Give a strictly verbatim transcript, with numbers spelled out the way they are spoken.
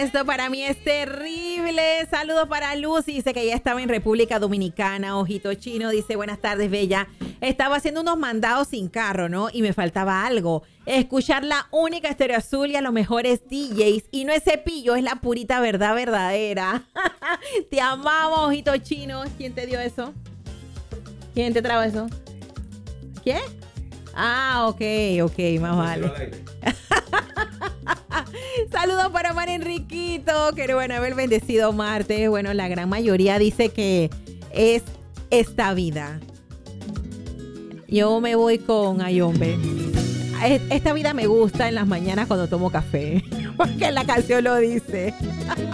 Esto para mí es terrible. Saludos para Lucy. Dice que ella estaba en República Dominicana. Ojito Chino dice, buenas tardes, bella. Estaba haciendo unos mandados sin carro, ¿no? Y me faltaba algo. Escuchar la única Estéreo Azul y a los mejores D Js. Y no es cepillo, es la purita verdad verdadera. Te amamos, Ojito Chino. ¿Quién te dio eso? ¿Quién te trajo eso? ¿Quién? Ah, ok, ok, más vale. Saludos para Mar Enriquito, que bueno, haber bendecido martes. Bueno, la gran mayoría dice que es esta vida. Yo me voy con Ayombe. Esta vida me gusta en las mañanas cuando tomo café, porque la canción lo dice.